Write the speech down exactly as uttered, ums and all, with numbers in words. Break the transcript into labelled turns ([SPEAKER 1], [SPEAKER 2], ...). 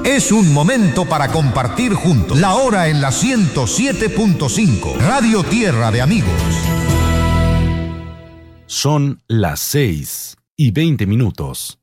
[SPEAKER 1] Es un momento para compartir juntos. La hora en la ciento siete punto cinco. Radio Tierra de Amigos.
[SPEAKER 2] Son las seis y veinte minutos.